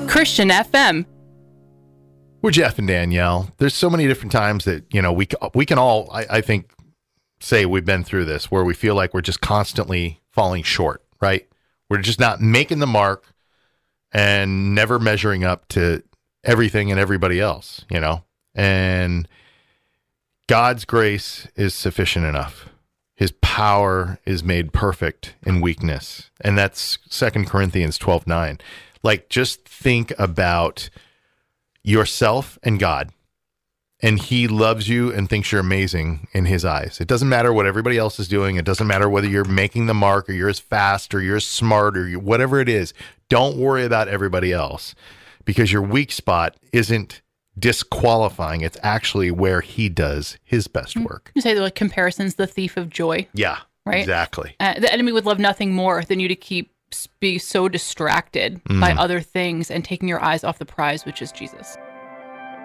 Christian FM. We're Jeff and Danielle. There's so many different times that, we can all, I think, say we've been through this, where we feel like we're just constantly falling short, right? We're just not making the mark and never measuring up to everything and everybody else, and God's grace is sufficient enough. His power is made perfect in weakness. And that's 2 Corinthians 12:9. Like, just think about yourself and God. And he loves you and thinks you're amazing in his eyes. It doesn't matter what everybody else is doing. It doesn't matter whether you're making the mark or you're as fast or you're as smart or whatever it is. Don't worry about everybody else, because your weak spot isn't disqualifying. It's actually where he does his best work. You say that, like, comparison's the thief of joy. Yeah, right. Exactly. The enemy would love nothing more than you to be so distracted by other things and taking your eyes off the prize, which is Jesus.